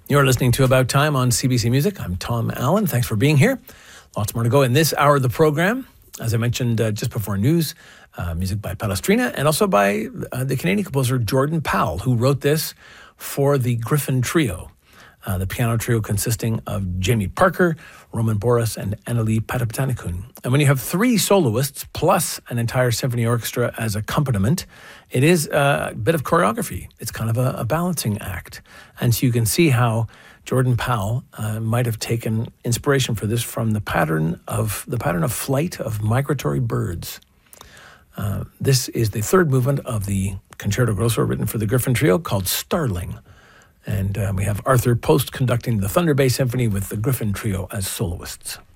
You're listening to About Time on CBC Music. I'm Tom Allen. Thanks for being here. Lots more to go in this hour of the program. As I mentioned just before news, music by Palestrina and also by the Canadian composer Jordan Powell, who wrote this for the Griffin Trio, the piano trio consisting of Jamie Parker, Roman Boris, and Annalie Patapatanikun. And when you have three soloists plus an entire symphony orchestra as accompaniment, it is a bit of choreography. It's kind of a balancing act. And so you can see how Jordan Powell might have taken inspiration for this from the pattern of flight of migratory birds. This is the third movement of the Concerto Grosso written for the Griffin Trio called Starling. And we have Arthur Post conducting the Thunder Bay Symphony with the Griffin Trio as soloists.